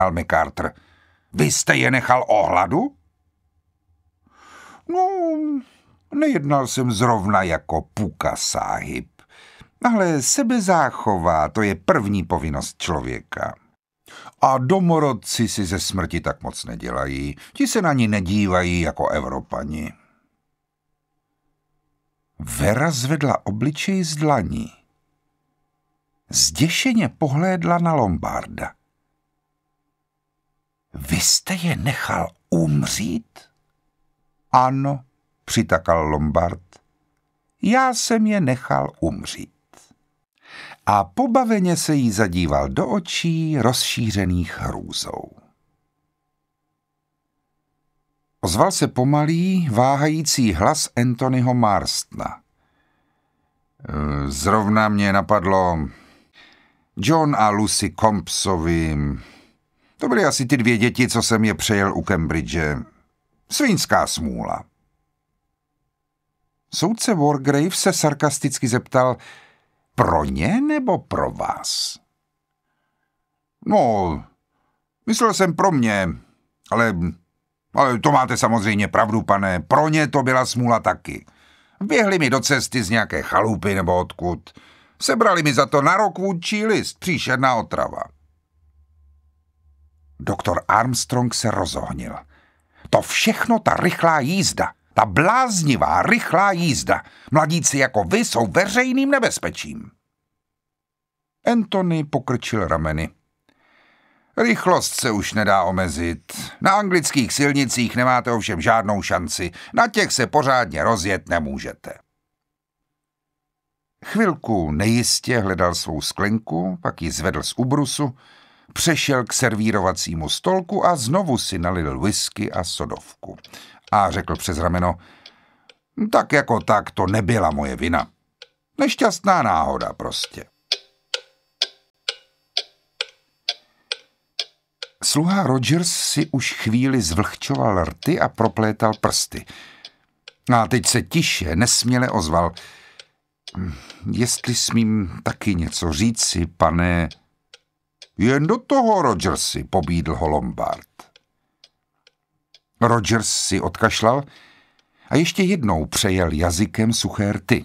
MacArthur. Vy jste je nechal o hladu? No, nejednal jsem zrovna jako Puka sáhib. Ale sebezáchová, to je první povinnost člověka. A domorodci si ze smrti tak moc nedělají. Ti se na ní nedívají jako Evropani. Vera zvedla obličej z dlaní. Zděšeně pohlédla na Lombarda. Vy jste je nechal umřít? Ano, přitakal Lombard. Já jsem je nechal umřít. A pobaveně se jí zadíval do očí rozšířených hrůzou. Ozval se pomalý, váhající hlas Anthonyho Marstona. Zrovna mě napadlo John a Lucy Compsovi. To byly asi ty 2 děti, co jsem je přejel u Cambridge. Svinská smůla. Soudce Wargrave se sarkasticky zeptal, pro ně nebo pro vás? No, myslel jsem pro mě, ale to máte samozřejmě pravdu, pane, pro ně to byla smůla taky. Běhli mi do cesty z nějaké chalupy nebo odkud. Sebrali mi za to na rok vůdčí list, příšerná otrava. Doktor Armstrong se rozohnil. To všechno ta rychlá jízda, ta bláznivá rychlá jízda. Mladíci jako vy jsou veřejným nebezpečím. Anthony pokrčil rameny. Rychlost se už nedá omezit. Na anglických silnicích nemáte ovšem žádnou šanci. Na těch se pořádně rozjet nemůžete. Chvilku nejistě hledal svou sklenku, pak ji zvedl z ubrusu, přešel k servírovacímu stolku a znovu si nalil whisky a sodovku. A řekl přes rameno, tak jako tak to nebyla moje vina. Nešťastná náhoda prostě. Sluha Rogers si už chvíli zvlhčoval rty a proplétal prsty. A teď se tiše, nesměle ozval. Jestli smím taky něco říci, pane... Jen do toho, Rogersi, pobídl ho Lombard. Rogers si odkašlal a ještě jednou přejel jazykem suché rty.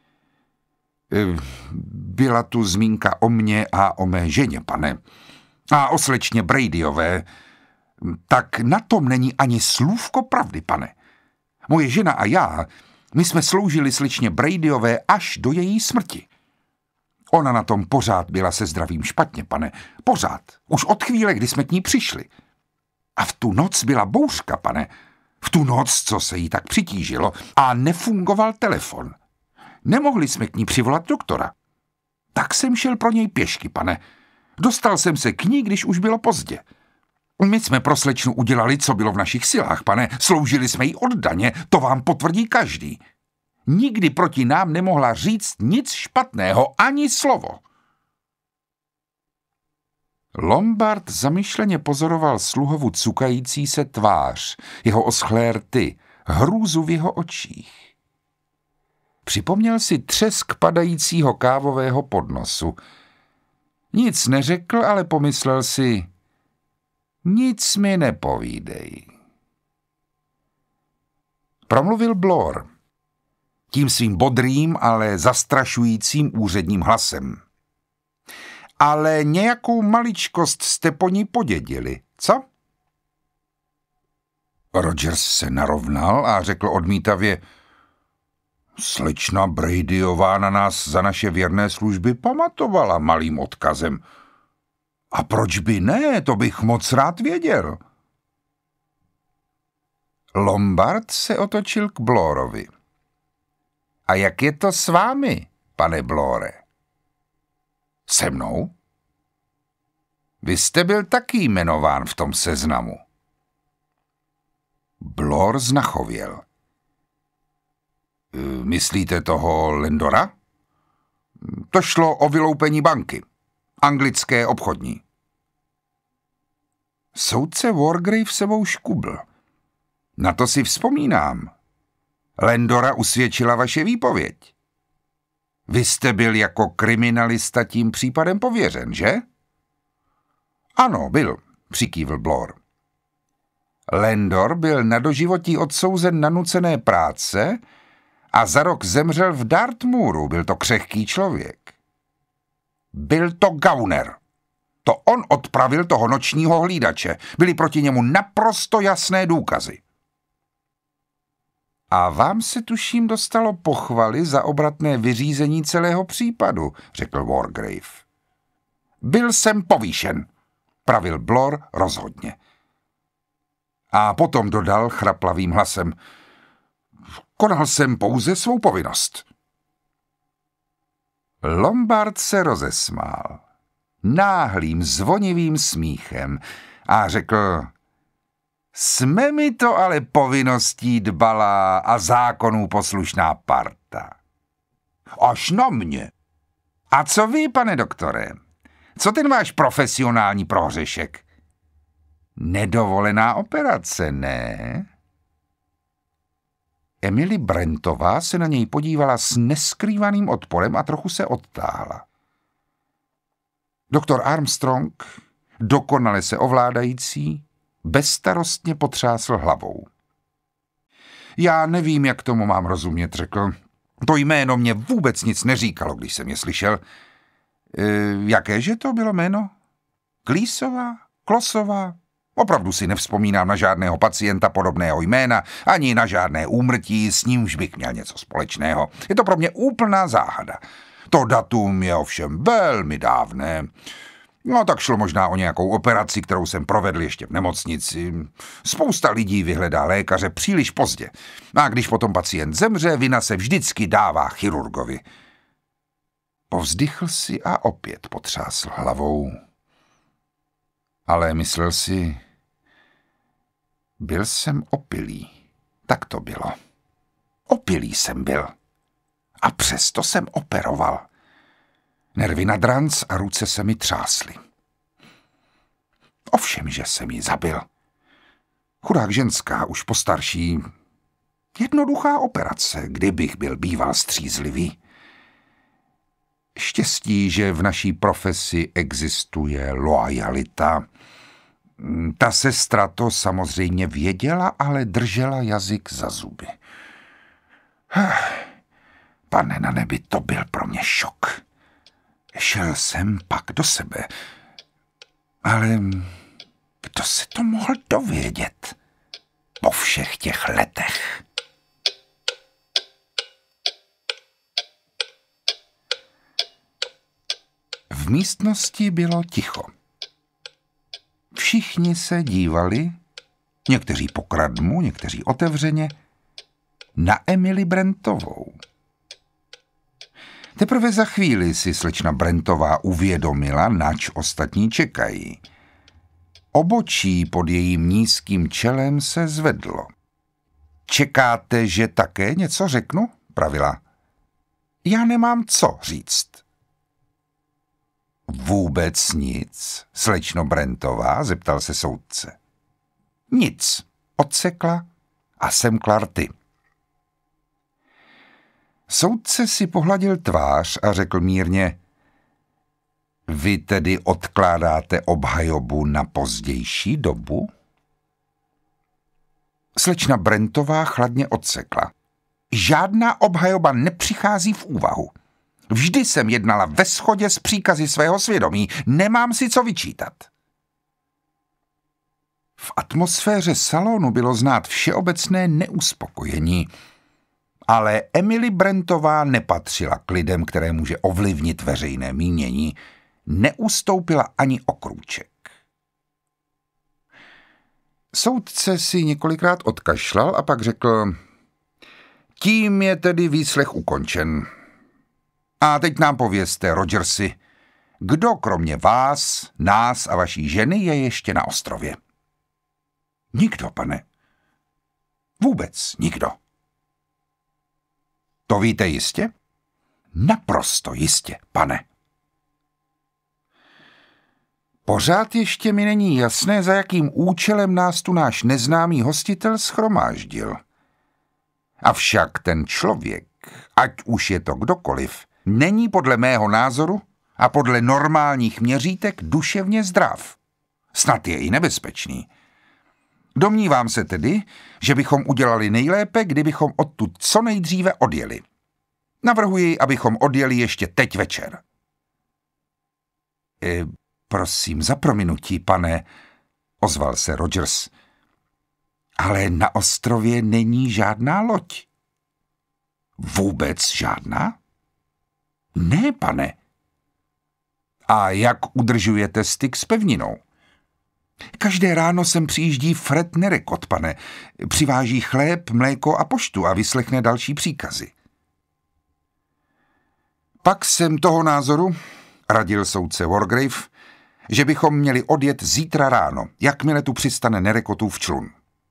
Byla tu zmínka o mně a o mé ženě, pane. A o slečně Bradyové. Tak na tom není ani slůvko pravdy, pane. Moje žena a já, my jsme sloužili slečně Bradyové až do její smrti. Ona na tom pořád byla se zdravím špatně, pane. Pořád. Už od chvíle, kdy jsme k ní přišli. A v tu noc byla bouřka, pane. V tu noc, co se jí tak přitížilo. A nefungoval telefon. Nemohli jsme k ní přivolat doktora. Tak jsem šel pro něj pěšky, pane. Dostal jsem se k ní, když už bylo pozdě. My jsme pro slečnu udělali, co bylo v našich silách, pane. Sloužili jsme jí oddaně, to vám potvrdí každý. Nikdy proti nám nemohla říct nic špatného, ani slovo. Lombard zamyšleně pozoroval sluhovu cukající se tvář, jeho oschlé rty, hrůzu v jeho očích. Připomněl si třesk padajícího kávového podnosu. Nic neřekl, ale pomyslel si, nic mi nepovídej. Promluvil Blore. Tím svým bodrým, ale zastrašujícím úředním hlasem. Ale nějakou maličkost jste po ní podědili, co? Rogers se narovnal a řekl odmítavě, slečna Bradyová na nás za naše věrné služby pamatovala malým odkazem. A proč by ne, to bych moc rád věděl. Lombard se otočil k Bloreovi. A jak je to s vámi, pane Blore? Se mnou? Vy jste byl taky jmenován v tom seznamu. Blore znachověl. Myslíte toho Landora? To šlo o vyloupení banky. Anglické obchodní. Soudce Wargrave sebou škubl. Na to si vzpomínám. Landora usvědčila vaše výpověď. Vy jste byl jako kriminalista tím případem pověřen, že? Ano, byl. přikývl Blore. Landor byl na doživotí odsouzen na nucené práce a za rok zemřel v Dartmouru. Byl to křehký člověk. Byl to gauner. To on odpravil toho nočního hlídače. Byly proti němu naprosto jasné důkazy. A vám se tuším dostalo pochvaly za obratné vyřízení celého případu, řekl Wargrave. Byl jsem povýšen, pravil Blore rozhodně. A potom dodal chraplavým hlasem. Konal jsem pouze svou povinnost. Lombard se rozesmál náhlým zvonivým smíchem a řekl: Jsme mi to ale povinností dbalá a zákonů poslušná parta. Až na mě. A co vy, pane doktore? Co ten váš profesionální prohřešek? Nedovolená operace, ne? Emily Brentová se na něj podívala s neskrývaným odporem a trochu se odtáhla. Doktor Armstrong, dokonale se ovládající, bezstarostně potřásl hlavou. Já nevím, jak tomu mám rozumět, řekl. To jméno mě vůbec nic neříkalo, když jsem je slyšel. Jakéže to bylo jméno? Klísová? Klosová? Opravdu si nevzpomínám na žádného pacienta podobného jména, ani na žádné úmrtí, s nímž bych měl něco společného. Je to pro mě úplná záhada. To datum je ovšem velmi dávné. No tak šlo možná o nějakou operaci, kterou jsem provedl ještě v nemocnici. Spousta lidí vyhledá lékaře příliš pozdě. A když potom pacient zemře, vina se vždycky dává chirurgovi. Povzdychl si a opět potřásl hlavou. Ale myslel si, byl jsem opilý. Tak to bylo. Opilý jsem byl. A přesto jsem operoval. Nervy na dranc a ruce se mi třásly. Ovšem, že jsem ji zabil. Chudák ženská, už postarší. Jednoduchá operace, kdybych byl býval střízlivý. Štěstí, že v naší profesi existuje loajalita. Ta sestra to samozřejmě věděla, ale držela jazyk za zuby. Pane na nebi, to byl pro mě šok. Šel jsem pak do sebe. Ale kdo se to mohl dovědět po všech těch letech? V místnosti bylo ticho. Všichni se dívali, někteří pokradmu, někteří otevřeně, na Emily Brentovou. Teprve za chvíli si slečna Brentová uvědomila, nač ostatní čekají. Obočí pod jejím nízkým čelem se zvedlo. Čekáte, že také něco řeknu? Pravila. Já nemám co říct. Vůbec nic, slečno Brentová, zeptal se soudce. Nic, odsekla a semkla rty. Soudce si pohladil tvář a řekl mírně: Vy tedy odkládáte obhajobu na pozdější dobu? Slečna Brentová chladně odsekla. Žádná obhajoba nepřichází v úvahu. Vždy jsem jednala ve shodě s příkazy svého svědomí. Nemám si co vyčítat. V atmosféře salonu bylo znát všeobecné neuspokojení. Ale Emily Brentová nepatřila k lidem, které může ovlivnit veřejné mínění. Neustoupila ani o krůček. Soudce si několikrát odkašlal a pak řekl: Tím je tedy výslech ukončen. A teď nám povězte, Rogersi, kdo kromě vás, nás a vaší ženy je ještě na ostrově? Nikdo, pane. Vůbec nikdo. To víte jistě? Naprosto jistě, pane. Pořád ještě mi není jasné, za jakým účelem nás tu náš neznámý hostitel shromáždil. Avšak ten člověk, ať už je to kdokoliv, není podle mého názoru a podle normálních měřítek duševně zdrav. Snad je i nebezpečný. Domnívám se tedy, že bychom udělali nejlépe, kdybychom odtud co nejdříve odjeli. Navrhuji, abychom odjeli ještě teď večer. Prosím za prominutí, pane, ozval se Rogers. Ale na ostrově není žádná loď. Vůbec žádná? Ne, pane. A jak udržujete styk s pevninou? Každé ráno sem přijíždí Fred Nerekot, pane. Přiváží chléb, mléko a poštu a vyslechne další příkazy. Pak jsem toho názoru, radil soudce Wargrave, že bychom měli odjet zítra ráno, jakmile tu přistane Nerekotův člun.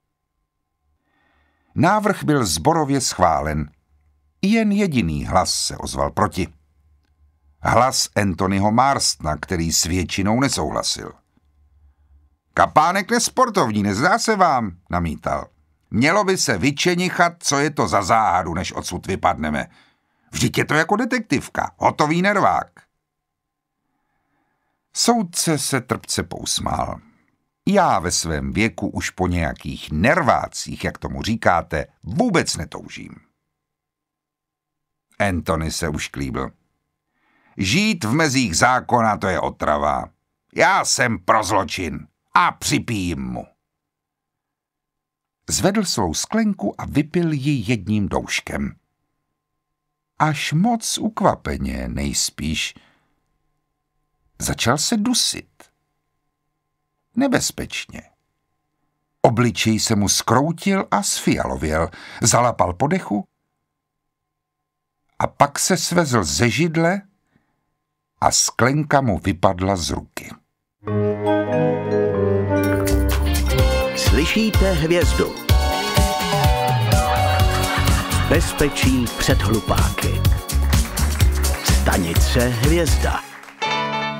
Návrh byl sborově schválen. Jen jediný hlas se ozval proti. Hlas Anthonyho Marstona, který s většinou nesouhlasil. Kapánek nesportovní, nezdá se vám, namítal. Mělo by se vyčenichat, co je to za záhadu, než odsud vypadneme. Vždyť je to jako detektivka, hotový nervák. Soudce se trpce pousmál. Já ve svém věku už po nějakých nervácích, jak tomu říkáte, vůbec netoužím. Anthony se ušklíbil. Žít v mezích zákona, to je otrava. Já jsem pro zločin a připijím mu. Zvedl svou sklenku a vypil ji jedním douškem. Až moc ukvapeně, nejspíš. Začal se dusit. Nebezpečně. Obličej se mu zkroutil a sfialověl, zalapal po dechu a pak se svezl ze židle a sklenka mu vypadla z ruky. Slyšíte hvězdu. Bezpečí před hlupáky. Stanice Hvězda.